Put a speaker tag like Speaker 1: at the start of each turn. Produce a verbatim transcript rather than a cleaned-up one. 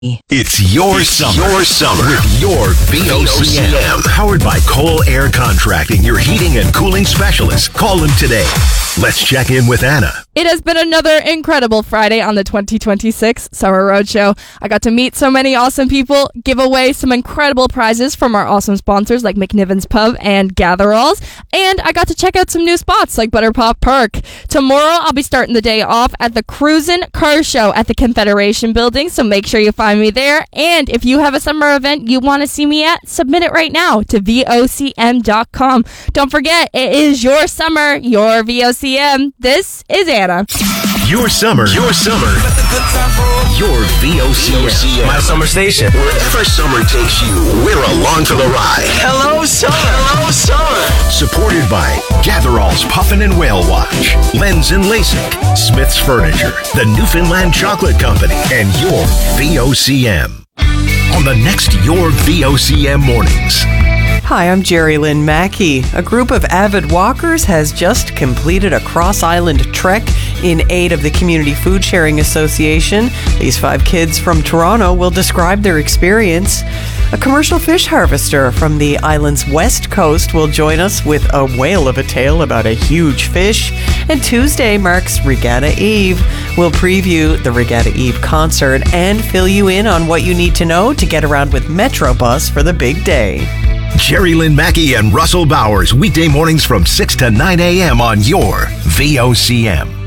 Speaker 1: It's your summer. Your summer with your V O C M. Powered by Cole Air Contracting, your heating and cooling specialist. Call them today. Let's check in with Anna.
Speaker 2: It has been another incredible Friday on the twenty twenty-six Summer Roadshow. I got to meet so many awesome people, give away some incredible prizes from our awesome sponsors like McNiven's Pub and Gatheralls, and I got to check out some new spots like Butterpop Park. Tomorrow, I'll be starting the day off at the Cruisin' Car Show at the Confederation Building, so make sure you find me there. And if you have a summer event you want to see me at, submit it right now to V O C M dot com. Don't forget, it is your summer, your V O C M. This is Anna.
Speaker 1: Your summer, your summer, your V O C M.
Speaker 3: My summer station.
Speaker 1: Wherever summer takes you, we're along for the ride.
Speaker 3: Hello, summer. Hello, summer.
Speaker 1: Supported by Gatheralls Puffin and Whale Watch, Lens and LASIK, Smith's Furniture, the Newfoundland Chocolate Company, and your V O C M. On the next Your V O C M Mornings.
Speaker 4: Hi, I'm Jerry Lynn Mackey. A group of avid walkers has just completed a cross-island trek in aid of the Community Food Sharing Association. These five kids from Toronto will describe their experience. A commercial fish harvester from the island's west coast will join us with a whale of a tale about a huge fish. And Tuesday marks Regatta Eve. We'll preview the Regatta Eve concert and fill you in on what you need to know to get around with Metrobus for the big day.
Speaker 1: Jerry Lynn Mackey and Russell Bowers, weekday mornings from six to nine a.m. on your V O C M.